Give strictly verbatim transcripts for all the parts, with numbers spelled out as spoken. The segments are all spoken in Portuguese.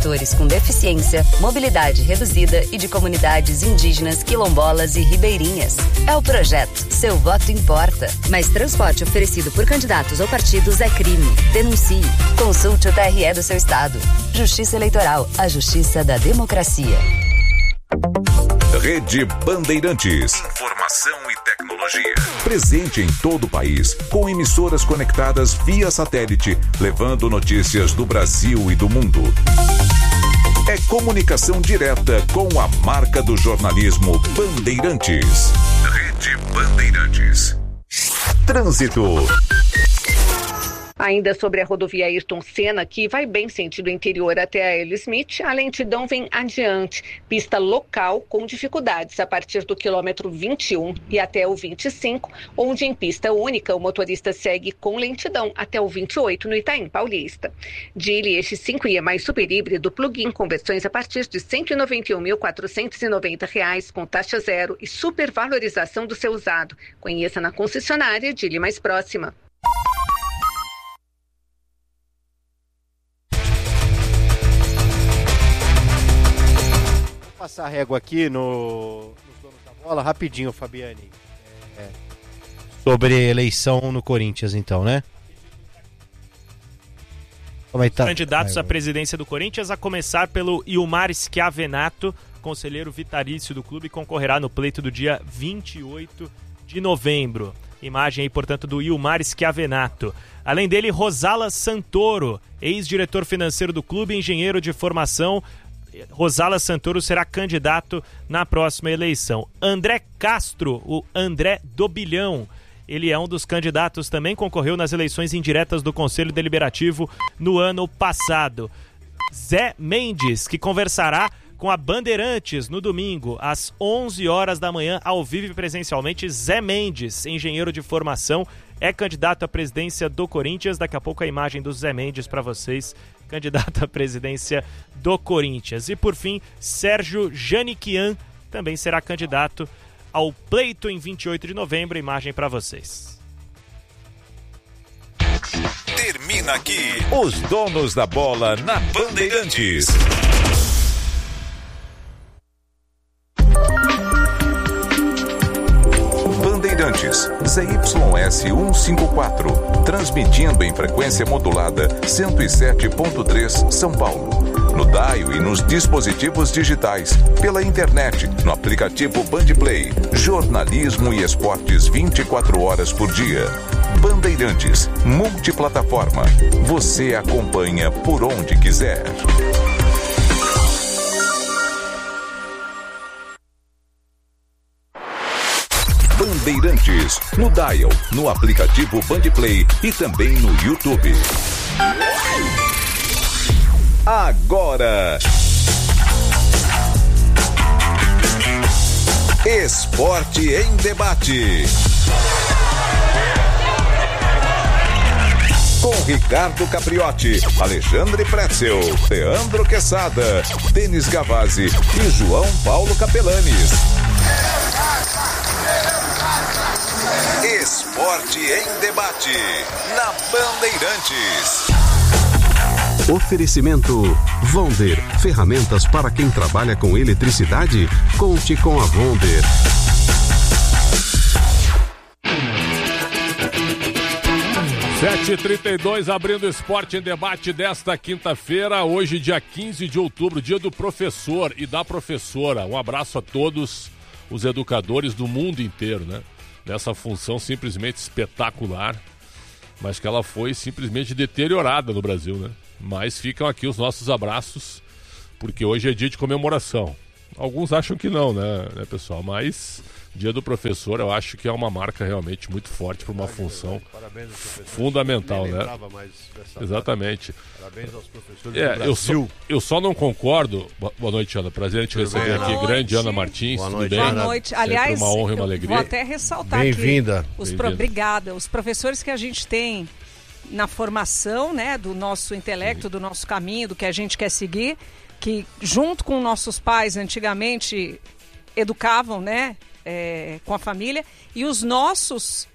eleitores com deficiência, mobilidade reduzida e de comunidades indígenas, quilombolas e ribeirinhas. É o projeto Seu Voto Importa. Mas transporte oferecido por candidatos ou partidos é crime. Denuncie. Consulte o T R E do seu estado. Justiça Eleitoral, a justiça da democracia. Rede Bandeirantes. Informação e tecnologia. Presente em todo o país, com emissoras conectadas via satélite, levando notícias do Brasil e do mundo. É comunicação direta com a marca do jornalismo Bandeirantes. Rede Bandeirantes. Trânsito. Ainda sobre a rodovia Ayrton Senna, que vai bem sentido interior até a L. Smith, a lentidão vem adiante. Pista local com dificuldades a partir do quilômetro vinte e um e até o vinte e cinco, onde em pista única o motorista segue com lentidão até o vinte e oito no Itaim Paulista. Geely Eixo cinco i é mais super híbrido plug-in com versões a partir de cento e noventa e um mil quatrocentos e noventa reais com taxa zero e supervalorização do seu usado. Conheça na concessionária Geely mais próxima. Passar a régua aqui no, nos donos da bola, rapidinho, Fabiane. É, sobre eleição no Corinthians, então, né? Como é que tá? Candidatos à presidência do Corinthians, a começar pelo Ilmar Schiavenato, conselheiro vitalício do clube, concorrerá no pleito do dia vinte e oito de novembro. Imagem aí, portanto, do Ilmar Schiavenato. Além dele, Rosala Santoro, ex-diretor financeiro do clube, engenheiro de formação. Rosala Santoro será candidato na próxima eleição. André Castro, o André do Bilhão, ele é um dos candidatos, também concorreu nas eleições indiretas do Conselho Deliberativo no ano passado. Zé Mendes, que conversará com a Bandeirantes no domingo, às onze horas da manhã, ao vivo e presencialmente. Zé Mendes, engenheiro de formação, é candidato à presidência do Corinthians. Daqui a pouco a imagem do Zé Mendes para vocês, candidato à presidência do Corinthians. E por fim, Sérgio Janiquian também será candidato ao pleito em vinte e oito de novembro. Imagem para vocês. Termina aqui os donos da bola na Bandeirantes. Bandeirantes, Z Y S cento e cinquenta e quatro, transmitindo em frequência modulada cento e sete ponto três São Paulo. No dial e nos dispositivos digitais, pela internet, no aplicativo Bandplay, jornalismo e esportes vinte e quatro horas por dia. Bandeirantes, multiplataforma. Você acompanha por onde quiser. Bandeirantes, no dial, no aplicativo Bandplay e também no YouTube. Agora, Esporte em Debate. Com Ricardo Capriotti, Alexandre Pretzel, Leandro Quesada, Denis Gavazzi e João Paulo Capelanes. Esporte em Debate, na Bandeirantes. Oferecimento Vonder, ferramentas para quem trabalha com eletricidade. Conte com a Vonder. sete e trinta e dois, abrindo Esporte em Debate desta quinta-feira, hoje dia quinze de outubro, dia do professor e da professora. Um abraço a todos os educadores do mundo inteiro, né? Nessa função simplesmente espetacular, mas que ela foi simplesmente deteriorada no Brasil, né? Mas ficam aqui os nossos abraços, porque hoje é dia de comemoração. Alguns acham que não, né, né pessoal? Mas dia do professor eu acho que é uma marca realmente muito forte para uma função fundamental, né? Exatamente. Parabéns aos professores é, do Brasil. Eu só, eu só não concordo. Boa noite, Ana. Prazer em te receber aqui. Noite. Grande Ana Martins. Boa Tudo noite. bem? Boa noite. Sempre Aliás, uma honra e uma alegria. Vou até ressaltar Bem-vinda. aqui. Os Bem-vinda. pro... Obrigada. Os professores que a gente tem na formação, né, do nosso intelecto, Sim. do nosso caminho, do que a gente quer seguir, que junto com nossos pais antigamente educavam, né, é, com a família, e os nossos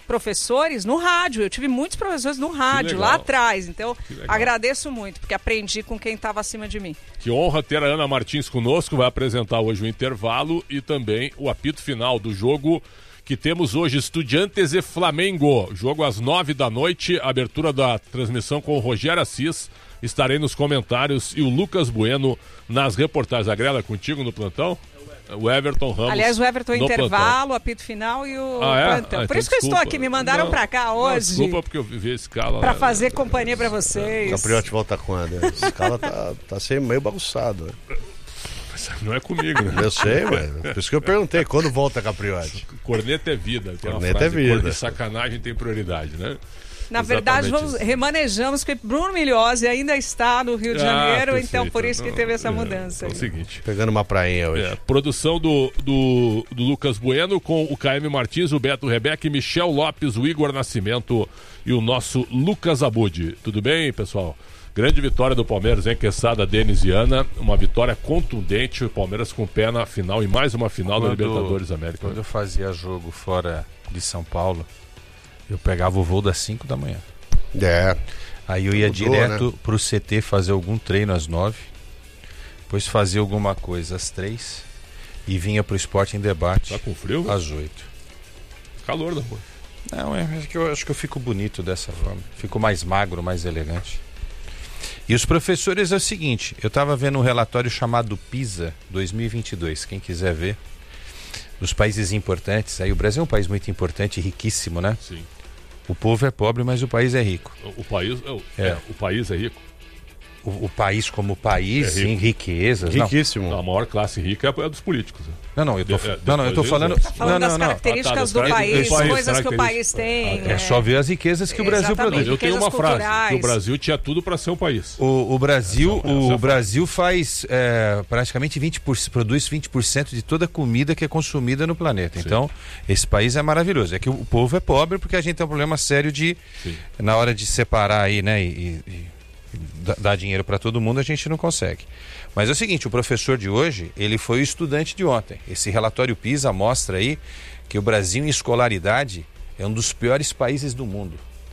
professores no rádio. Eu tive muitos professores no rádio, lá atrás. Então, agradeço muito, porque aprendi com quem estava acima de mim. Que honra ter a Ana Martins conosco. Vai apresentar hoje o intervalo e também o apito final do jogo que temos hoje, Estudiantes e Flamengo. Jogo às nove da noite, abertura da transmissão com o Rogério Assis. Estarei nos comentários e o Lucas Bueno nas reportagens. Agrela, contigo no plantão? O Everton Ramos. Aliás, o Everton intervalo, o apito final e o ah, é? plantão. Ah, Por então isso que eu estou aqui, me mandaram não, para cá hoje. Não, desculpa, porque eu vi a escala. Para fazer companhia para vocês. O Capriotti volta quando? A escala tá, tá sendo meio bagunçado. Né? Não é comigo, né? Eu sei, mas por isso que eu perguntei, quando volta Capriotti? Corneta é vida. Tem Corneta uma é vida. Cor de sacanagem tem prioridade, né? Na verdade, vamos, remanejamos, porque Bruno Milhose ainda está no Rio de Janeiro, ah, então por isso que teve essa mudança. É, é o seguinte. Pegando uma prainha hoje. É, produção do, do, do Lucas Bueno com o K M Martins, o Beto Rebeck, Michel Lopes, o Igor Nascimento e o nosso Lucas Abud. Tudo bem, pessoal? Grande vitória do Palmeiras, hein? Quesada, Denis e Ana. Uma vitória contundente. O Palmeiras com o pé na final e mais uma final quando, da Libertadores América. Quando eu fazia jogo fora de São Paulo, eu pegava o voo das cinco da manhã. É. Aí eu ia Mudou, direto né? pro C T fazer algum treino às nove. Depois fazia alguma coisa às três. E vinha pro Esporte em Debate. Tá com frio? Às oito. Calor da rua. Não, é que eu acho que eu fico bonito dessa forma. Fico mais magro, mais elegante. E os professores é o seguinte, eu estava vendo um relatório chamado PISA dois mil e vinte e dois, quem quiser ver, dos países importantes. Aí o Brasil é um país muito importante e riquíssimo, né? Sim. O povo é pobre, mas o país é rico. O, o país é, É. é, o país é rico. O, o país como país, É rico. em riquezas. Riquíssimo. Não, a maior classe rica é a dos políticos. Né? Não, não, eu tô, De- é, não, não, eu tô depois falando... eles- Tá falando não, das não, não. características Ah, tá, das do características país, do país, coisas que o país características. tem. É só ver as riquezas que o Brasil Exatamente. produz. Eu tenho uma riquezas frase, culturais. que o Brasil tinha tudo para ser um país. O, o Brasil, Essa- essa o Brasil faz é, praticamente vinte por cento, produz vinte por cento de toda a comida que é consumida no planeta. Sim. Então, esse país é maravilhoso. É que o, o povo é pobre porque a gente tem um problema sério de, Sim. na hora de separar aí, né, e, e, e dar dinheiro para todo mundo, a gente não consegue. Mas é o seguinte, o professor de hoje, ele foi o estudante de ontem. Esse relatório PISA mostra aí que o Brasil em escolaridade é um dos piores países do mundo.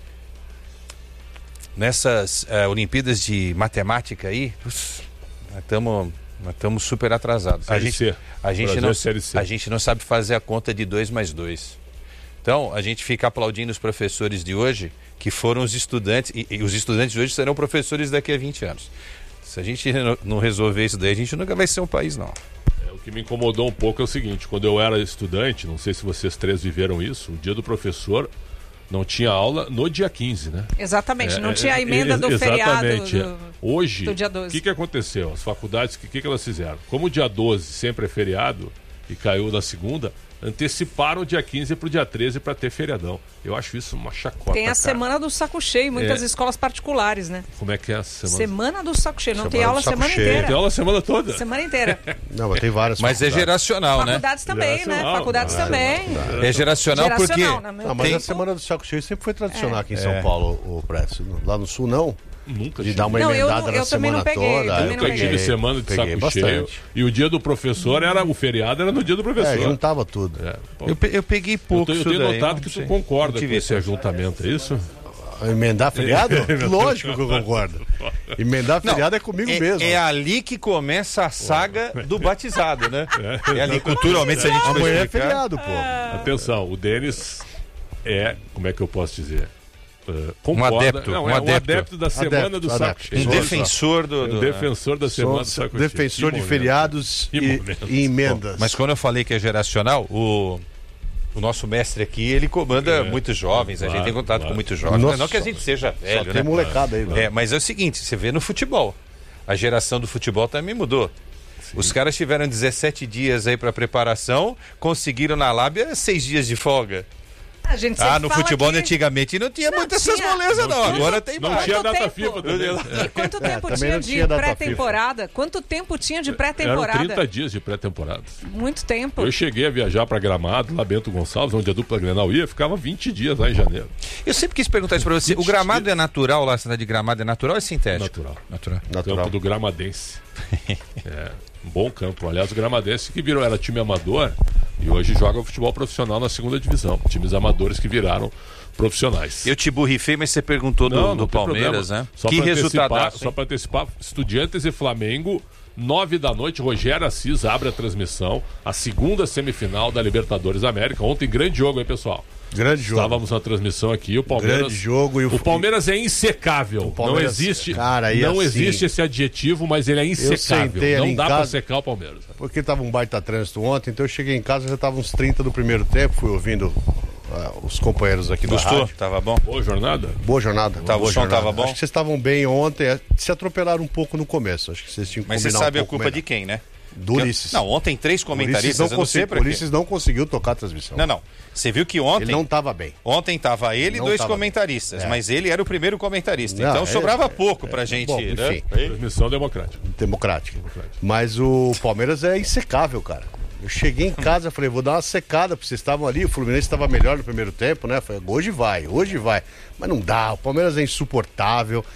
Nessas uh, Olimpíadas de Matemática aí, nós estamos nós estamos super atrasados. A Série gente, C. a, gente Brasil não, é Série C. a gente não sabe fazer a conta de dois mais dois. Então, a gente fica aplaudindo os professores de hoje, que foram os estudantes, e, e os estudantes de hoje serão professores daqui a vinte anos. Se a gente não resolver isso daí, a gente nunca vai ser um país, não. É, o que me incomodou um pouco é o seguinte, quando eu era estudante, não sei se vocês três viveram isso, o dia do professor não tinha aula no dia quinze, né? Exatamente, É, não é, tinha a emenda é, do feriado exatamente, é. do, Hoje, do dia o doze. que, que aconteceu? As faculdades, o que, que elas fizeram? Como o dia doze sempre é feriado e caiu na segunda, anteciparam o dia quinze para o dia treze para ter feriadão. Eu acho isso uma chacota. Tem a cara. semana do saco cheio, muitas É. escolas particulares, né? Como é que é a semana? Semana do saco cheio, não Semana tem do aula a saco semana cheio. inteira. Tem aula a semana toda? Semana inteira. Não, mas tem várias Mas é faculdades. geracional, né? Faculdades também, né? Geracional. Faculdades Ah, também. É geracional, porque... Geracional, né? Meu Não, mas Tem- a Semana do Saco Cheio sempre foi tradicional aqui em São É. Paulo, o Prédio. Lá no Sul, não? Nunca De tive. dar uma Não, eu emendada não- na eu também não semana peguei, toda. eu também eu não Nunca tive peguei. semana de Peguei saco bastante. cheio. E o dia do professor era, o feriado era no dia do professor. É, juntava tudo. É, pô, Eu, pe- eu peguei eu, pouco tô- eu isso tenho daí, notado não que tu sei. concorda Não com tive esse esse- ajuntamento, é isso? Emendar feriado? Lógico que eu concordo. Emendar Não, feriado é comigo é, mesmo. é ali que começa a saga do batizado, né? É ali, culturalmente, se a gente for Amanhã é explicar. feriado, pô. Atenção, o Denis é, como é que eu posso dizer? Uh, concorda, adepto, não, um é um adepto. adepto da semana Adepto, do saco adepto. cheio. Um Sou- defensor do... É um do- defensor da semana do Sou saco cheio. defensor Que de momento. feriados Que e, momento. e emendas. Mas quando eu falei que é geracional, o, o nosso mestre aqui, ele comanda É, muitos jovens, a gente claro, tem contato claro. com muitos jovens. Nossa, não que a gente seja Só velho, tem né? molecada aí, velho. É, mas é o seguinte, você vê no futebol. A geração do futebol também mudou. Os caras tiveram dezessete dias aí para preparação, conseguiram na lábia seis dias de folga. A gente sempre Ah, no fala futebol que... antigamente não tinha Não muitas essas tinha. molezas, não. tinha. Agora tem Não mais. tinha Quanto data tempo? FIFA também. E quanto tempo também tinha não de tinha data pré-temporada? Quanto tempo tinha de Eram pré-temporada? trinta dias de pré-temporada. Muito tempo. Eu cheguei a viajar para Gramado, lá Bento Gonçalves, onde a dupla Grenal ia, ficava vinte dias lá em janeiro. Eu sempre quis perguntar isso pra você. O gramado é natural lá, a cidade de Gramado é natural ou é sintético? Natural. Natural. Natural. Campo do Gramadense. É, um bom campo. Aliás, o Gramadense que virou, era time amador E hoje joga futebol profissional na segunda divisão. Times amadores que viraram profissionais. Eu te borrifei, mas você perguntou do, não, do não Palmeiras, problema. né? Só que resultado? resultado? Só para antecipar, Estudiantes e Flamengo, nove da noite, Rogério Assis abre a transmissão, a segunda semifinal da Libertadores América. Ontem, grande jogo, hein, pessoal? Grande jogo. Estávamos na transmissão aqui, o Palmeiras. Grande jogo e o, o Palmeiras é insecável. Palmeiras, não existe, cara, não assim, existe esse adjetivo, mas ele é insecável. Não dá para secar o Palmeiras. Porque tava um baita trânsito ontem, então eu cheguei em casa, já tava uns trinta do primeiro tempo, fui ouvindo uh, os companheiros aqui do rádio. Tava bom? Boa jornada? Boa jornada. Tava, boa o som jornada. tava bom? Acho que vocês estavam bem ontem, se atropelaram um pouco no começo, acho que vocês tinham que Mas você sabe um a culpa melhor. de quem, né? Do Ulisses. Não, ontem três comentaristas, não eu não sei pra quê. O Ulisses não conseguiu tocar a transmissão. Não, não. Você viu que ontem... Ele não estava bem. Ontem estava ele e dois comentaristas, é. mas ele era o primeiro comentarista. Não, então é, sobrava é, pouco é, pra é, gente... Bom, né? enfim. Transmissão democrática. democrática. Democrática. Mas o Palmeiras é insecável, cara. Eu cheguei em casa e falei, vou dar uma secada, porque vocês estavam ali, o Fluminense estava melhor no primeiro tempo, né? Falei, hoje vai, hoje vai. Mas não dá, o Palmeiras é insuportável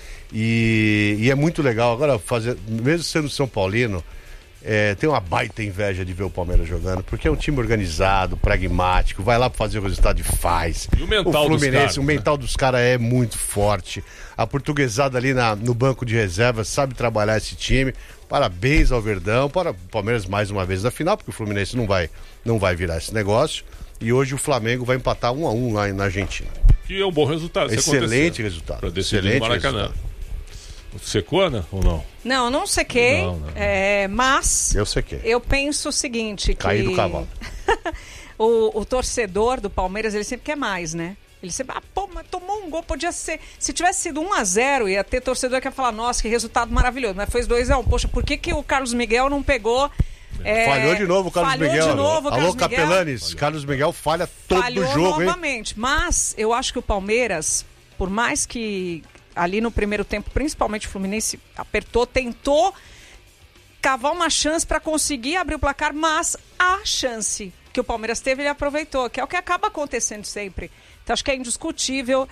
e, e é muito legal. Agora, fazer, mesmo sendo São Paulino, é, tem uma baita inveja de ver o Palmeiras jogando, porque é um time organizado, pragmático, vai lá para fazer o resultado e faz. E o mental o Fluminense, dos caras, o mental né? dos caras é muito forte. A portuguesada ali na, no banco de reservas sabe trabalhar esse time. Parabéns ao Verdão, para o Palmeiras mais uma vez na final, porque o Fluminense não vai, não vai virar esse negócio. E hoje o Flamengo vai empatar um a um lá na Argentina. Que é um bom resultado. Excelente resultado. Para decidir Excelente no Maracanã. Resultado. Secou, né? Ou não? Não, eu não sequei, não, não. É, mas eu sequei. Eu penso o seguinte, Caí que do cavalo. o, o torcedor do Palmeiras, ele sempre quer mais, né? Ele sempre, ah, pô, mas tomou um gol, podia ser. Se tivesse sido um a zero, ia ter torcedor que ia falar, nossa, que resultado maravilhoso. Mas foi dois a um. Poxa, por que, que o Carlos Miguel não pegou? É... Falhou de novo o Carlos falhou Miguel. De novo, Alô, Carlos Capelanes. Miguel. Carlos Miguel falha todo Falhou o jogo, novamente. hein? Mas eu acho que o Palmeiras, por mais que ali no primeiro tempo, principalmente o Fluminense apertou, tentou cavar uma chance para conseguir abrir o placar, mas a chance que o Palmeiras teve, ele aproveitou, que é o que acaba acontecendo sempre. Então acho que é indiscutível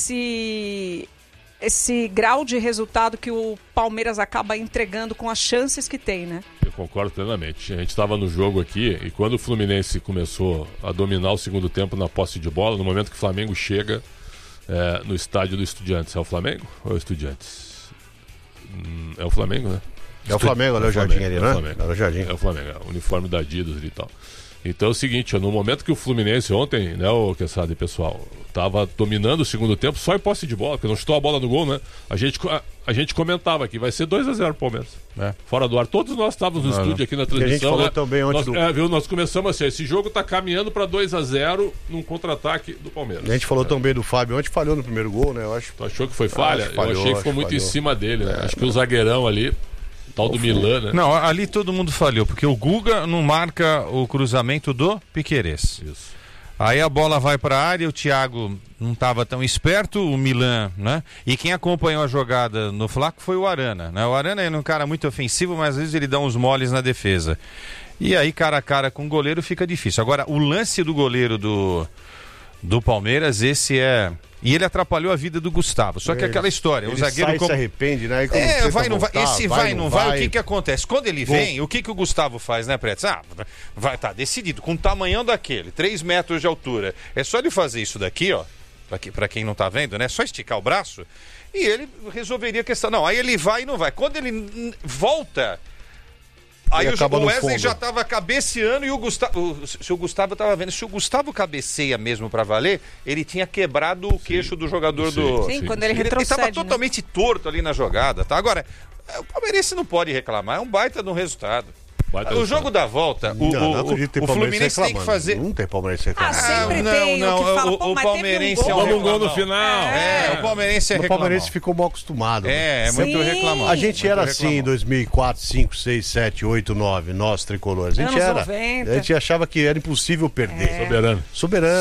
esse, esse grau de resultado que o Palmeiras acaba entregando com as chances que tem, né? Eu concordo plenamente. A gente estava no jogo aqui e quando o Fluminense começou a dominar o segundo tempo na posse de bola, no momento que o Flamengo chega é, no estádio do Estudiantes, é o Flamengo ou é o Estudiantes? Hum, é o Flamengo, né? É o Flamengo, olha o Jardim ali, né? É o Jardim. É o Flamengo, é o uniforme da Adidas e tal. Então é o seguinte, no momento que o Fluminense ontem, né, o Quesada e pessoal, tava dominando o segundo tempo só em posse de bola, porque não chutou a bola no gol, né? A gente, a, a gente comentava que vai ser dois a zero pro Palmeiras. É. Fora do ar. Todos nós estávamos no não, estúdio não. aqui na transmissão. E a gente falou né? também ontem nós, do... é, viu? Nós começamos assim, esse jogo tá caminhando para dois a zero num contra-ataque do Palmeiras. E a gente falou é. também do Fábio ontem, falhou no primeiro gol, né? Eu acho. Tu achou que foi falha? Ah, falhou, Eu achei que ficou muito falhou. em cima dele, né? É, acho que o zagueirão ali... Tal do Milan, né? Não, ali todo mundo falhou, porque o Guga não marca o cruzamento do Piquerez. Isso. Aí a bola vai para a área, o Thiago não estava tão esperto, o Milan, né? E quem acompanhou a jogada no Flaco foi o Arana, né? O Arana é um cara muito ofensivo, mas às vezes ele dá uns moles na defesa. E aí, cara a cara com o goleiro, fica difícil. Agora, o lance do goleiro do, do Palmeiras, esse é... E ele atrapalhou a vida do Gustavo. Só que ele, aquela história, ele o zagueiro sai, como... se arrepende, né? É, vai, não vai. voltar, Esse vai, vai não vai, vai, o que que acontece? Quando ele vem, Bom. o que que o Gustavo faz, né, Pretes? Ah, vai, tá decidido, com o tamanhão daquele, três metros de altura. É só ele fazer isso daqui, ó, pra, que, pra quem não tá vendo, né? É só esticar o braço e ele resolveria a questão. Não, aí ele vai e não vai. Quando ele volta... Aí o Wesley já estava cabeceando e o Gustavo. Se o Gustavo estava vendo, se o Gustavo cabeceia mesmo para valer, ele tinha quebrado o queixo sim, do jogador sim, do. Sim, quando ele Ele estava né? totalmente torto ali na jogada, tá? Agora, o palmeirense não pode reclamar, é um baita de um resultado. Baita o jogo da volta, o, não, não o, o Fluminense tem que fazer. Não tem Palmeirense reclamando. Ah, sempre não, tem não, o que fala, o, pô, o mas Palmeirense teve um gol. gol. Um gol no final. É, é, o Palmeirense é O Palmeirense ficou mal acostumado. É, é muito reclamado. A gente era assim em dois mil e quatro, cinco, seis, sete, oito, nove, nós tricolores. A gente Anos era. noventa. A gente achava que era impossível perder. É. Soberano. Soberano.